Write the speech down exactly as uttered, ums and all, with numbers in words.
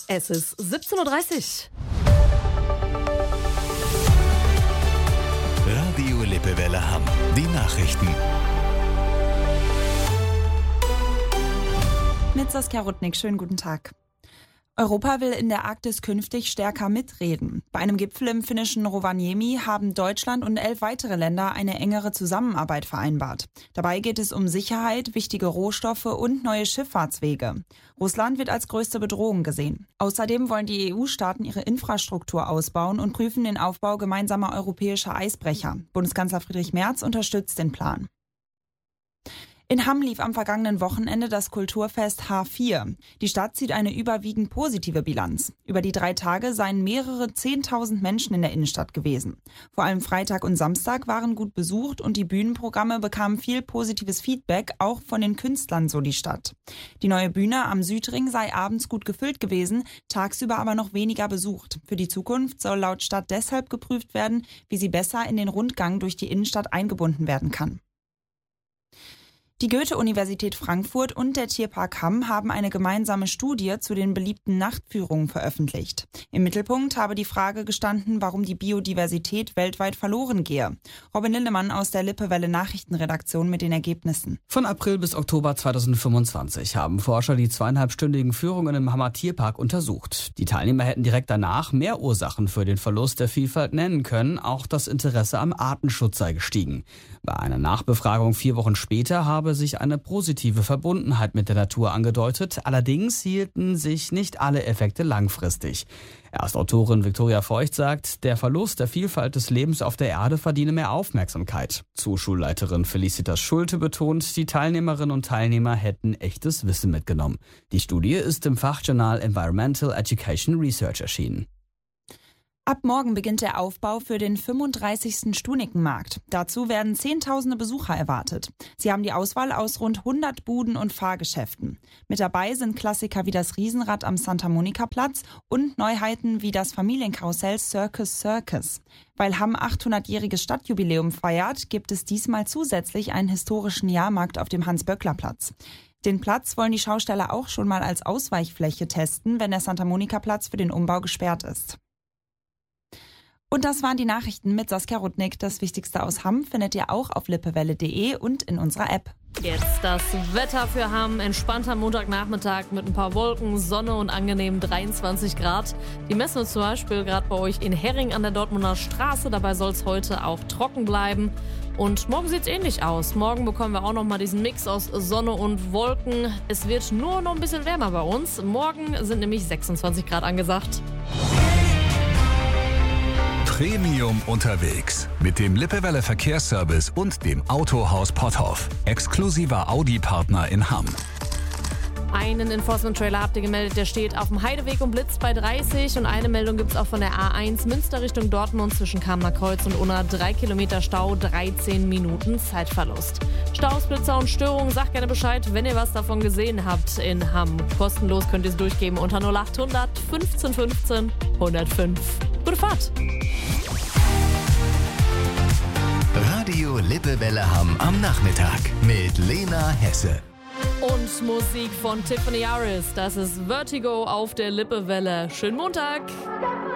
Es ist siebzehn Uhr dreißig. Radio Lippewelle Hamm. Die Nachrichten. Mit Saskia Rudnick, schönen guten Tag. Europa will in der Arktis künftig stärker mitreden. Bei einem Gipfel im finnischen Rovaniemi haben Deutschland und elf weitere Länder eine engere Zusammenarbeit vereinbart. Dabei geht es um Sicherheit, wichtige Rohstoffe und neue Schifffahrtswege. Russland wird als größte Bedrohung gesehen. Außerdem wollen die E U-Staaten ihre Infrastruktur ausbauen und prüfen den Aufbau gemeinsamer europäischer Eisbrecher. Bundeskanzler Friedrich Merz unterstützt den Plan. In Hamm lief am vergangenen Wochenende das Kulturfest H vier. Die Stadt zieht eine überwiegend positive Bilanz. Über die drei Tage seien mehrere zehntausend Menschen in der Innenstadt gewesen. Vor allem Freitag und Samstag waren gut besucht und die Bühnenprogramme bekamen viel positives Feedback, auch von den Künstlern, so die Stadt. Die neue Bühne am Südring sei abends gut gefüllt gewesen, tagsüber aber noch weniger besucht. Für die Zukunft soll laut Stadt deshalb geprüft werden, wie sie besser in den Rundgang durch die Innenstadt eingebunden werden kann. Die Goethe-Universität Frankfurt und der Tierpark Hamm haben eine gemeinsame Studie zu den beliebten Nachtführungen veröffentlicht. Im Mittelpunkt habe die Frage gestanden, warum die Biodiversität weltweit verloren gehe. Robin Lindemann aus der Lippewelle Nachrichtenredaktion mit den Ergebnissen. Von April bis Oktober zweitausendfünfundzwanzig haben Forscher die zweieinhalbstündigen Führungen im Hammer Tierpark untersucht. Die Teilnehmer hätten direkt danach mehr Ursachen für den Verlust der Vielfalt nennen können. Auch das Interesse am Artenschutz sei gestiegen. Bei einer Nachbefragung vier Wochen später habe sich eine positive Verbundenheit mit der Natur angedeutet. Allerdings hielten sich nicht alle Effekte langfristig. Erstautorin Viktoria Feucht sagt, der Verlust der Vielfalt des Lebens auf der Erde verdiene mehr Aufmerksamkeit. Zuschulleiterin Felicitas Schulte betont, die Teilnehmerinnen und Teilnehmer hätten echtes Wissen mitgenommen. Die Studie ist im Fachjournal Environmental Education Research erschienen. Ab morgen beginnt der Aufbau für den fünfunddreißigsten Stunikenmarkt. Dazu werden zehntausende Besucher erwartet. Sie haben die Auswahl aus rund hundert Buden und Fahrgeschäften. Mit dabei sind Klassiker wie das Riesenrad am Santa-Monica-Platz und Neuheiten wie das Familienkarussell Circus Circus. Weil Hamm achthundertjähriges Stadtjubiläum feiert, gibt es diesmal zusätzlich einen historischen Jahrmarkt auf dem Hans-Böckler-Platz. Den Platz wollen die Schausteller auch schon mal als Ausweichfläche testen, wenn der Santa-Monica-Platz für den Umbau gesperrt ist. Und das waren die Nachrichten mit Saskia Rudnick. Das Wichtigste aus Hamm findet ihr auch auf lippewelle punkt de und in unserer App. Jetzt das Wetter für Hamm. Entspannter Montagnachmittag mit ein paar Wolken, Sonne und angenehmen dreiundzwanzig Grad. Die messen wir zum Beispiel gerade bei euch in Herring an der Dortmunder Straße. Dabei soll es heute auch trocken bleiben. Und morgen sieht es ähnlich aus. Morgen bekommen wir auch nochmal diesen Mix aus Sonne und Wolken. Es wird nur noch ein bisschen wärmer bei uns. Morgen sind nämlich sechsundzwanzig Grad angesagt. Premium unterwegs mit dem Lippewelle Verkehrsservice und dem Autohaus Potthoff. Exklusiver Audi-Partner in Hamm. Einen Enforcement-Trailer habt ihr gemeldet, der steht auf dem Heideweg und blitzt bei dreißig. Und eine Meldung gibt es auch von der A eins Münster Richtung Dortmund zwischen Kamener Kreuz und Unna. Drei Kilometer Stau, dreizehn Minuten Zeitverlust. Staus, Blitzer und Störungen, sagt gerne Bescheid, wenn ihr was davon gesehen habt in Hamm. Kostenlos könnt ihr es durchgeben unter null achthundert fünfzehn fünfzehn hundertfünf. Gute Fahrt! Radio Lippewelle Hamm am Nachmittag mit Lena Hesse. Und Musik von Tiffany Harris. Das ist Vertigo auf der Lippewelle. Schönen Montag!